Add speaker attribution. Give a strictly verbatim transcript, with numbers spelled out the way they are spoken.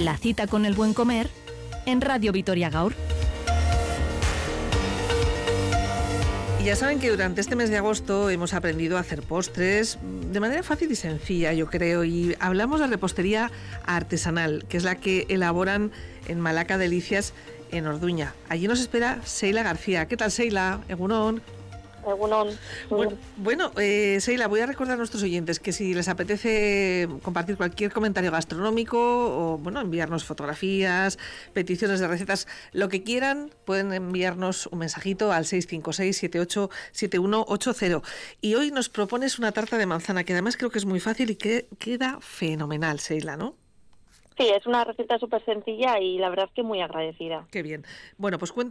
Speaker 1: La cita con el buen comer en Radio Vitoria Gaur.
Speaker 2: Y ya saben que durante este mes de agosto hemos aprendido a hacer postres de manera fácil y sencilla, yo creo, y hablamos de repostería artesanal, que es la que elaboran en Malaca Delicias, en Orduña. Allí nos espera Seila García. ¿Qué tal, Seila? Egunon.
Speaker 3: Egunon.
Speaker 2: Bueno, bueno eh, Seila, voy a recordar a nuestros oyentes que si les apetece compartir cualquier comentario gastronómico o bueno, enviarnos fotografías, peticiones de recetas, lo que quieran, pueden enviarnos un mensajito al seis cinco seis, siete ocho siete uno ocho cero. Y hoy nos propones una tarta de manzana que además creo que es muy fácil y que queda fenomenal, Seila, ¿no?
Speaker 3: Sí, es una receta súper sencilla y la verdad es que muy agradecida.
Speaker 2: Qué bien. Bueno, pues cuéntanos.